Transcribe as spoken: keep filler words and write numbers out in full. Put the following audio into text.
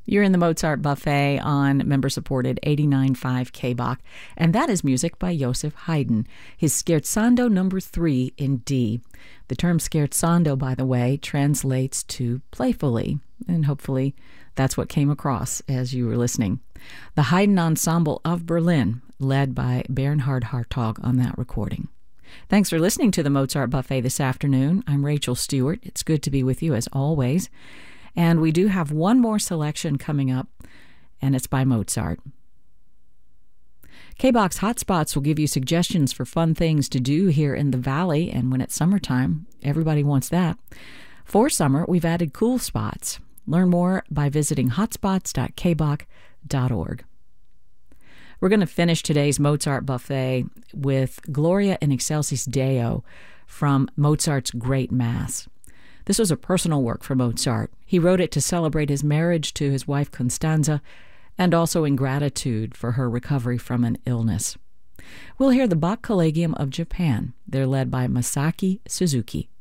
You're in the Mozart Buffet on member-supported eighty-nine point five K B O C, and that is music by Joseph Haydn, his Scherzando number three in D. The term scherzando, by the way, translates to playfully, and hopefully that's what came across as you were listening. The Haydn Ensemble of Berlin, led by Bernhard Hartog on that recording. Thanks for listening to the Mozart Buffet this afternoon. I'm Rachel Stewart. It's good to be with you as always. And we do have one more selection coming up, and it's by Mozart. K B O X Hotspots will give you suggestions for fun things to do here in the Valley, and when it's summertime, everybody wants that. For summer, we've added cool spots. Learn more by visiting hotspots dot k b o c dot org. We're going to finish today's Mozart Buffet with Gloria in Excelsis Deo from Mozart's Great Mass. This was a personal work for Mozart. He wrote it to celebrate his marriage to his wife Constanza and also in gratitude for her recovery from an illness. We'll hear the Bach Collegium of Japan. They're led by Masaki Suzuki.